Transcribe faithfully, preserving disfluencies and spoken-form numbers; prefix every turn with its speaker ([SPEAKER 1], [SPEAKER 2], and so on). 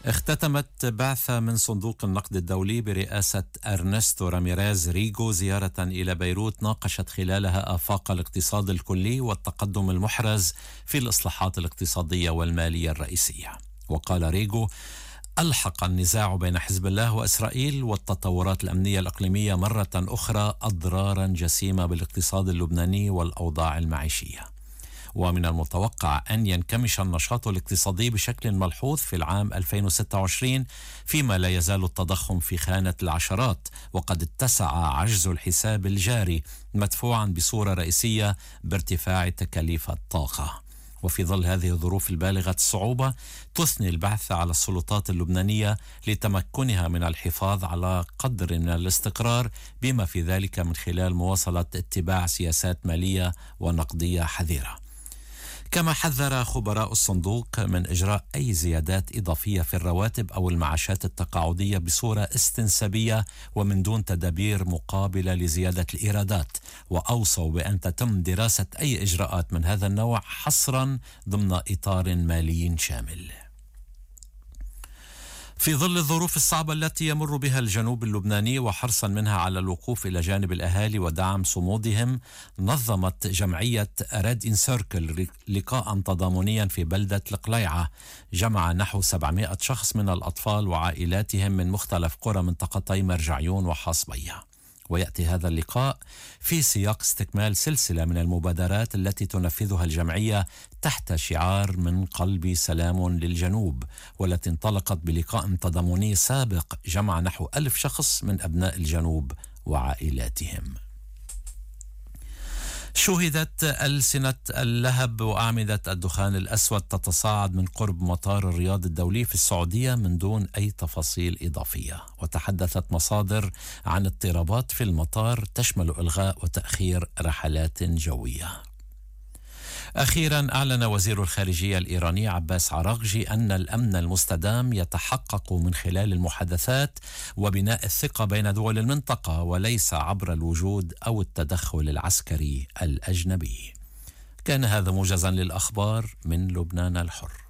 [SPEAKER 1] اختتمت بعثة من صندوق النقد الدولي برئاسة أرنستو راميريز ريغو زيارة إلى بيروت ناقشت خلالها آفاق الاقتصاد الكلي والتقدم المحرز في الإصلاحات الاقتصادية والمالية الرئيسية. وقال ريغو: ألحق النزاع بين حزب الله وإسرائيل والتطورات الأمنية الإقليمية مرة أخرى أضرارا جسيمة بالاقتصاد اللبناني والأوضاع المعيشية، ومن المتوقع أن ينكمش النشاط الاقتصادي بشكل ملحوظ في العام ألفين وستة وعشرين، فيما لا يزال التضخم في خانة العشرات، وقد اتسع عجز الحساب الجاري مدفوعا بصورة رئيسية بارتفاع تكاليف الطاقة. وفي ظل هذه الظروف البالغة الصعوبة، تثني البحث على السلطات اللبنانية لتمكنها من الحفاظ على قدر من الاستقرار، بما في ذلك من خلال مواصلة اتباع سياسات مالية ونقدية حذرة. كما حذر خبراء الصندوق من إجراء أي زيادات إضافية في الرواتب أو المعاشات التقاعدية بصورة استنسابية ومن دون تدابير مقابلة لزيادة الإيرادات، وأوصوا بأن تتم دراسة أي إجراءات من هذا النوع حصرا ضمن إطار مالي شامل. في ظل الظروف الصعبة التي يمر بها الجنوب اللبناني وحرصا منها على الوقوف إلى جانب الأهالي ودعم صمودهم، نظمت جمعية ريد إن سيركل لقاء تضامنيا في بلدة القليعة جمع نحو سبعمائة شخص من الأطفال وعائلاتهم من مختلف قرى منطقتي مرجعيون وحاصبية. ويأتي هذا اللقاء في سياق استكمال سلسلة من المبادرات التي تنفذها الجمعية تحت شعار من قلبي سلام للجنوب، والتي انطلقت بلقاء تضامني سابق جمع نحو ألف شخص من أبناء الجنوب وعائلاتهم. شهدت ألسنة اللهب وأعمدة الدخان الأسود تتصاعد من قرب مطار الرياض الدولي في السعودية من دون أي تفاصيل إضافية، وتحدثت مصادر عن اضطرابات في المطار تشمل إلغاء وتأخير رحلات جوية. أخيرا أعلن وزير الخارجية الإيراني عباس عراقجي أن الأمن المستدام يتحقق من خلال المحادثات وبناء الثقة بين دول المنطقة، وليس عبر الوجود أو التدخل العسكري الأجنبي. كان هذا موجزا للأخبار من لبنان الحر.